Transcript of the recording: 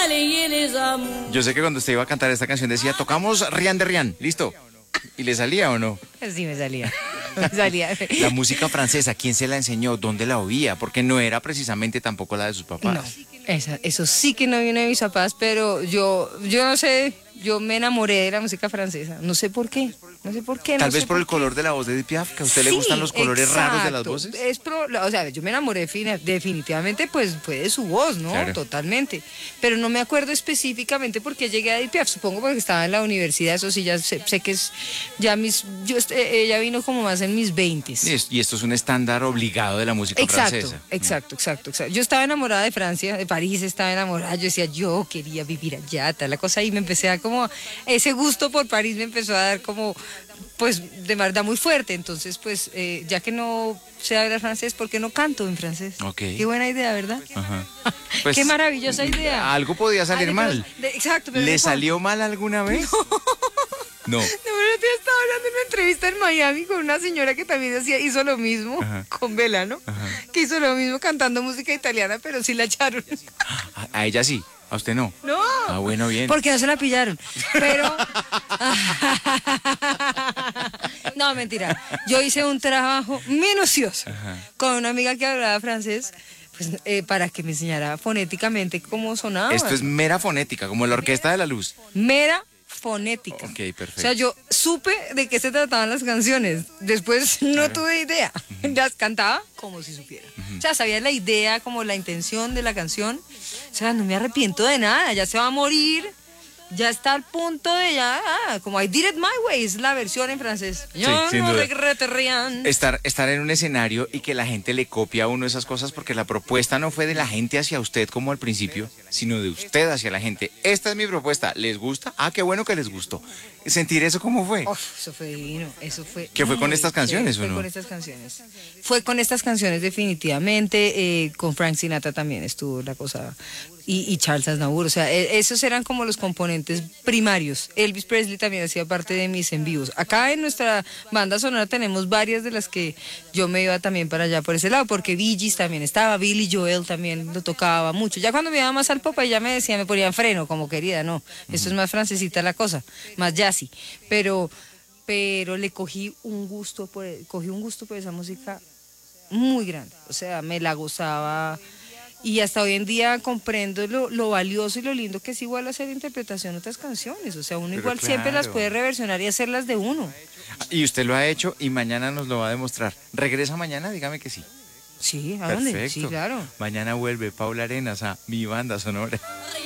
Yo sé que cuando usted iba a cantar esta canción decía, tocamos Rian de Rian, ¿listo? ¿Y le salía o no? Sí, me salía. Me salía. La música francesa, ¿quién se la enseñó? ¿Dónde la oía? Porque no era precisamente tampoco la de sus papás. No, eso sí que no viene de mis papás, pero yo no sé, yo me enamoré de la música francesa. No sé por qué. Tal vez por el color de la voz de Edith Piaf, que a usted le gustan los colores raros de las voces. O sea, yo me enamoré definitivamente, pues fue de su voz, ¿no? Claro. Totalmente. Pero no me acuerdo específicamente por qué llegué a Edith Piaf. Supongo porque estaba en la universidad, eso sí, ya sé que es ya ella vino como más en mis 20s. Y esto es un estándar obligado de la música francesa. Exacto. Yo estaba enamorada de Francia, de París estaba enamorada. Yo decía, yo quería vivir allá, tal la cosa. Y me empecé a dar como, ese gusto por París me empezó a dar como, pues de verdad muy fuerte. Entonces, pues, ya que no sé hablar francés, ¿por qué no canto en francés? Ok. Qué buena idea, ¿verdad? Ajá. Pues, qué maravillosa idea. Algo podía salir mal. Exacto. Pero ¿Le salió mal alguna vez? No. Yo estaba hablando en una entrevista en Miami con una señora que también hizo lo mismo, Ajá. con Bella, ¿no? Ajá. Que hizo lo mismo cantando música italiana, pero sí la echaron. A ella sí, a usted no. No. Ah, bueno, bien. Porque no se la pillaron. Pero. No, mentira. Yo hice un trabajo minucioso con una amiga que hablaba francés, pues, para que me enseñara fonéticamente cómo sonaba. Esto es mera fonética, como la Orquesta de la Luz. Mera fonética. Ok, perfecto. O sea, yo supe de qué se trataban las canciones. Después no tuve idea. Las cantaba como si supiera. O sea, sabía la idea, como la intención de la canción. O sea, no me arrepiento de nada. Ya se va a morir. Ya está al punto de ya, como I Did It My Way, es la versión en francés. Sí, sin no duda. regrete rien. Estar en un escenario y que la gente le copie a uno esas cosas, porque la propuesta no fue de la gente hacia usted como al principio, sino de usted hacia la gente. Esta es mi propuesta, ¿les gusta? Ah, qué bueno que les gustó. ¿Sentir eso cómo fue? Eso fue divino, eso fue. ¿Que fue con muy estas canciones chévere, o no? Fue con estas canciones. Fue con estas canciones definitivamente, con Frank Sinatra también estuvo la cosa, y Charles Aznavour, o sea, esos eran como los componentes primarios. Elvis Presley también hacía parte de mis en vivos. Acá en nuestra banda sonora tenemos varias de las que yo me iba también para allá por ese lado, porque Bee Gees también estaba, Billy Joel también lo tocaba mucho. Ya cuando me iba más al pop, ya me decía, me ponían freno, como querida, no, esto es más francesita la cosa, más jazzy, pero le cogí un gusto por esa música muy grande, o sea, me la gozaba. Y hasta hoy en día comprendo lo valioso y lo lindo que es igual hacer interpretación de otras canciones. O sea, uno Pero igual claro, siempre las puede reversionar y hacerlas de uno. Y usted lo ha hecho y mañana nos lo va a demostrar. ¿Regresa mañana? Dígame que sí. Sí, ¿a dónde? Perfecto. Sí, claro. Mañana vuelve Paula Arenas a Mi Banda Sonora.